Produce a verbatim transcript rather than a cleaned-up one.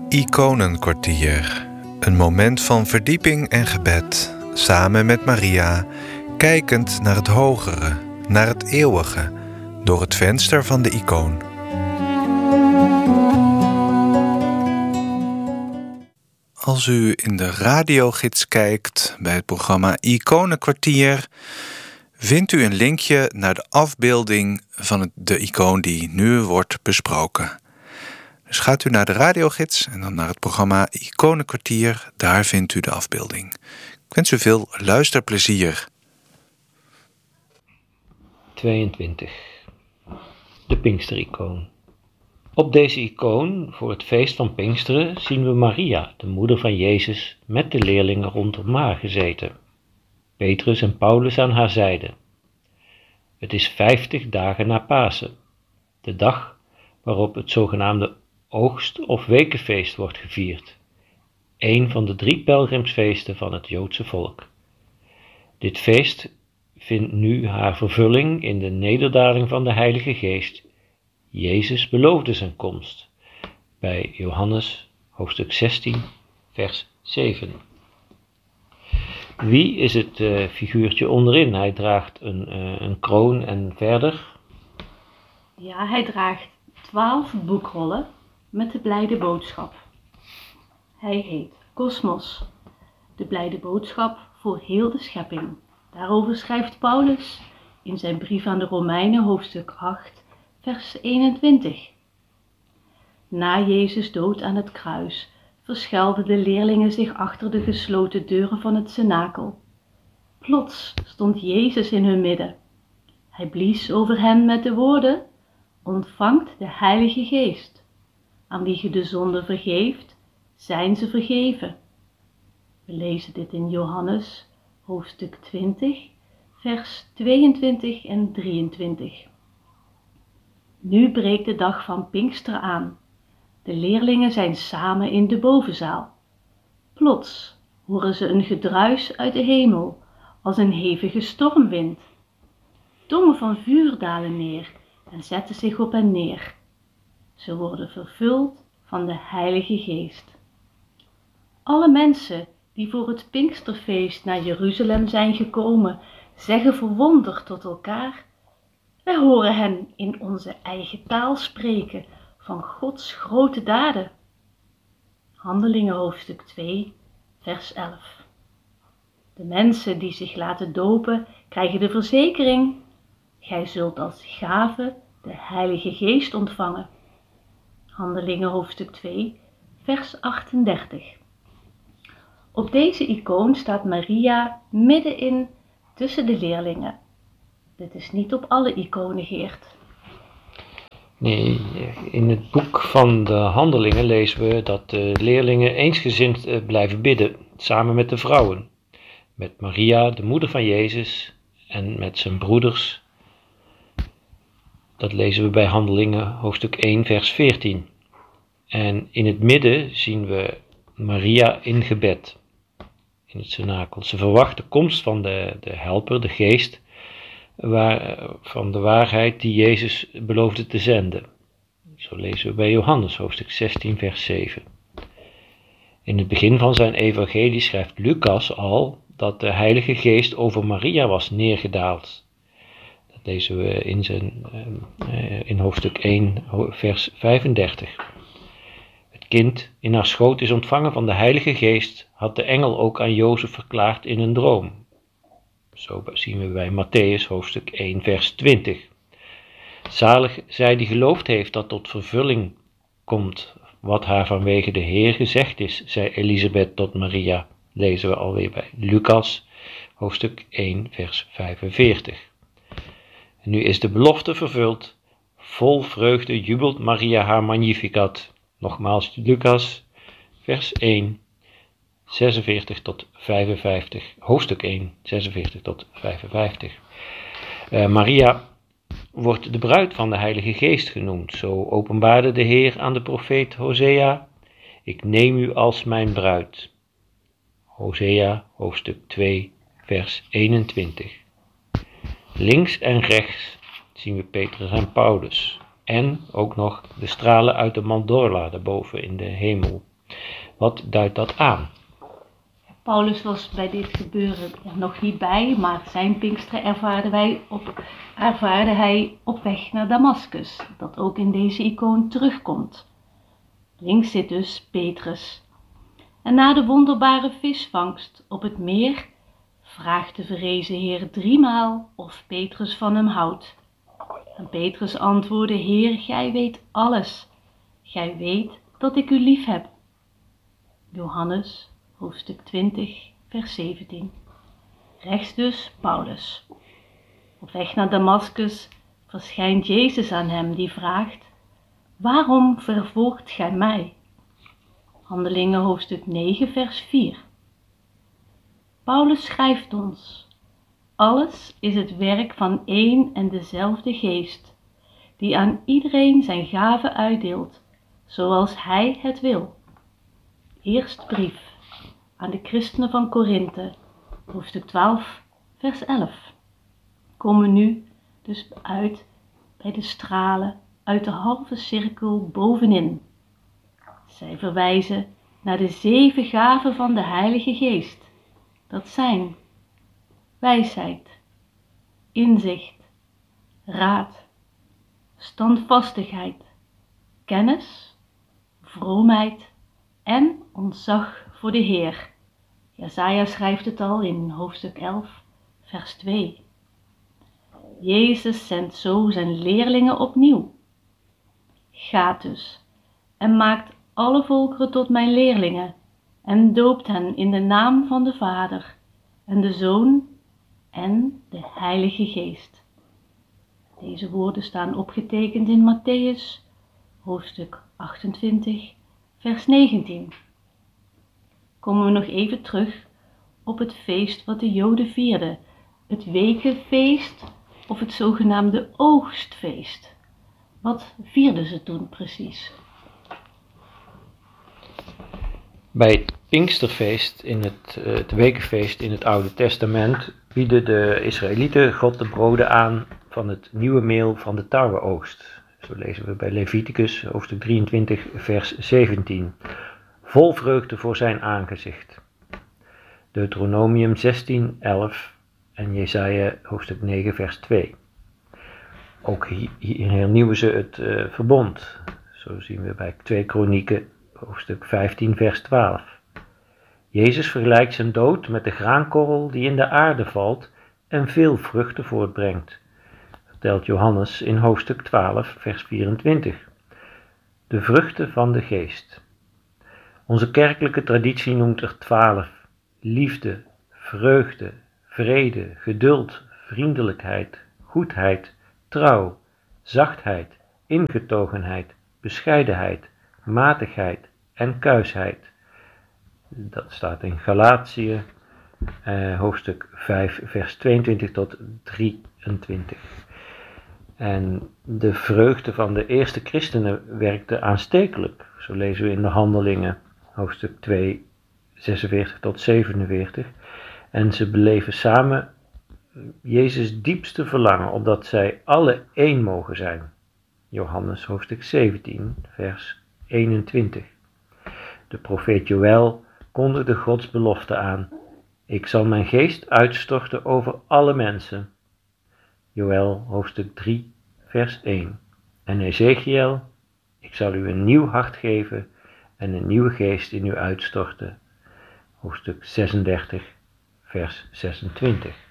Iconenkwartier. Een moment van verdieping en gebed, samen met Maria, kijkend naar het hogere, naar het eeuwige, door het venster van de icoon. Als u in de radiogids kijkt bij het programma Iconenkwartier, vindt u een linkje naar de afbeelding van het, de icoon die nu wordt besproken. Dus gaat u naar de radiogids en dan naar het programma Iconenkwartier, daar vindt u de afbeelding. Ik wens u veel luisterplezier. tweeëntwintig. De Pinkster-icoon. Op deze icoon voor het feest van Pinksteren zien we Maria, de moeder van Jezus, met de leerlingen rondom haar gezeten. Petrus en Paulus aan haar zijde. Het is vijftig dagen na Pasen, de dag waarop het zogenaamde oogst- of wekenfeest wordt gevierd, een van de drie pelgrimsfeesten van het Joodse volk. Dit feest vindt nu haar vervulling in de nederdaling van de Heilige Geest. Jezus beloofde zijn komst, bij Johannes hoofdstuk zestien, vers zeven. Wie is het uh, figuurtje onderin? Hij draagt een, uh, een kroon en verder? Ja, hij draagt twaalf boekrollen met de blijde boodschap. Hij heet Kosmos, de blijde boodschap voor heel de schepping. Daarover schrijft Paulus in zijn brief aan de Romeinen, hoofdstuk acht, vers eenentwintig. Na Jezus' dood aan het kruis verschuilden de leerlingen zich achter de gesloten deuren van het cenakel. Plots stond Jezus in hun midden. Hij blies over hen met de woorden: ontvangt de Heilige Geest. Aan wie ge de zonde vergeeft, zijn ze vergeven. We lezen dit in Johannes, hoofdstuk twintig, vers tweeëntwintig en drieëntwintig. Nu breekt de dag van Pinkster aan. De leerlingen zijn samen in de bovenzaal. Plots horen ze een gedruis uit de hemel, als een hevige stormwind. Tongen van vuur dalen neer en zetten zich op hen neer. Ze worden vervuld van de Heilige Geest. Alle mensen die voor het Pinksterfeest naar Jeruzalem zijn gekomen, zeggen verwonderd tot elkaar: wij horen hen in onze eigen taal spreken van Gods grote daden. Handelingen hoofdstuk twee, vers elf. De mensen die zich laten dopen krijgen de verzekering: gij zult als gave de Heilige Geest ontvangen. Handelingen hoofdstuk twee, vers achtendertig. Op deze icoon staat Maria middenin tussen de leerlingen. Dit is niet op alle iconen, Geert. Nee, in het boek van de Handelingen lezen we dat de leerlingen eensgezind blijven bidden, samen met de vrouwen. Met Maria, de moeder van Jezus, en met zijn broeders. Dat lezen we bij Handelingen hoofdstuk één, vers veertien. En in het midden zien we Maria in gebed, in het cenakel. Ze verwacht de komst van de, de helper, de geest, waar, van de waarheid die Jezus beloofde te zenden. Zo lezen we bij Johannes hoofdstuk zestien, vers zeven. In het begin van zijn evangelie schrijft Lucas al dat de Heilige Geest over Maria was neergedaald. Dat lezen we in, zijn, in hoofdstuk één, vers vijfendertig. Het kind in haar schoot is ontvangen van de Heilige Geest, had de engel ook aan Jozef verklaard in een droom. Zo zien we bij Mattheüs hoofdstuk één, vers twintig. Zalig zij die geloofd heeft dat tot vervulling komt wat haar vanwege de Heer gezegd is, zei Elisabeth tot Maria, lezen we alweer bij Lucas hoofdstuk één, vers vijfenveertig. En nu is de belofte vervuld, vol vreugde jubelt Maria haar Magnificat. Nogmaals Lucas, vers één, zesenveertig tot vijfenvijftig, hoofdstuk één, zesenveertig tot vijfenvijftig. Uh, Maria wordt de bruid van de Heilige Geest genoemd. Zo openbaarde de Heer aan de profeet Hosea: ik neem u als mijn bruid. Hosea, hoofdstuk twee, vers eenentwintig. Links en rechts zien we Petrus en Paulus. En ook nog de stralen uit de mandorla daarboven in de hemel. Wat duidt dat aan? Paulus was bij dit gebeuren er nog niet bij, maar zijn Pinksteren ervaarde, wij op, ervaarde hij op weg naar Damascus, dat ook in deze icoon terugkomt. Links zit dus Petrus. En na de wonderbare visvangst op het meer vraagt de verrezen Heer driemaal of Petrus van hem houdt. En Petrus antwoordde: Heer, gij weet alles. Gij weet dat ik u lief heb. Johannes, hoofdstuk twintig, vers zeventien. Rechts dus Paulus. Op weg naar Damascus verschijnt Jezus aan hem, die vraagt: waarom vervolgt gij mij? Handelingen, hoofdstuk negen, vers vier. Paulus schrijft ons: alles is het werk van één en dezelfde geest, die aan iedereen zijn gave uitdeelt, zoals hij het wil. Eerste brief aan de christenen van Korinthe, hoofdstuk twaalf, vers elf. Komen nu dus uit bij de stralen uit de halve cirkel bovenin. Zij verwijzen naar de zeven gaven van de Heilige Geest. Dat zijn wijsheid, inzicht, raad, standvastigheid, kennis, vroomheid en ontzag voor de Heer. Jesaja schrijft het al in hoofdstuk elf, vers twee. Jezus zendt zo zijn leerlingen opnieuw. Gaat dus en maakt alle volkeren tot mijn leerlingen en doopt hen in de naam van de Vader en de Zoon en de Heilige Geest. Deze woorden staan opgetekend in Matthäus, hoofdstuk achtentwintig, vers negentien. Komen we nog even terug op het feest wat de Joden vierden, het wekenfeest of het zogenaamde oogstfeest. Wat vierden ze toen precies? Bij het Pinksterfeest, in het, uh, het wekenfeest in het Oude Testament, bieden de Israëlieten God de broden aan van het nieuwe meel van de tarweoogst. Zo lezen we bij Leviticus, hoofdstuk drieëntwintig, vers zeventien. Vol vreugde voor zijn aangezicht. Deuteronomium zestien, elf en Jesaja, hoofdstuk negen, vers twee. Ook hier, hier hernieuwen ze het uh, verbond. Zo zien we bij twee Kronieken, hoofdstuk vijftien, vers twaalf. Jezus vergelijkt zijn dood met de graankorrel die in de aarde valt en veel vruchten voortbrengt, vertelt Johannes in hoofdstuk twaalf, vers vierentwintig. De vruchten van de geest. Onze kerkelijke traditie noemt er twaalf: liefde, vreugde, vrede, geduld, vriendelijkheid, goedheid, trouw, zachtheid, ingetogenheid, bescheidenheid, matigheid en kuisheid. Dat staat in Galatië, eh, hoofdstuk vijf, vers tweeëntwintig tot drieëntwintig. En de vreugde van de eerste christenen werkte aanstekelijk. Zo lezen we in de Handelingen, hoofdstuk twee, zesenveertig tot zevenenveertig. En ze beleven samen Jezus' diepste verlangen, opdat zij alle één mogen zijn. Johannes, hoofdstuk zeventien, vers eenentwintig. De profeet Joël kondigde Gods belofte aan: ik zal mijn geest uitstorten over alle mensen. Joël, hoofdstuk drie, vers één. En Ezekiel: ik zal u een nieuw hart geven en een nieuwe geest in u uitstorten. Hoofdstuk zesendertig, vers zesentwintig.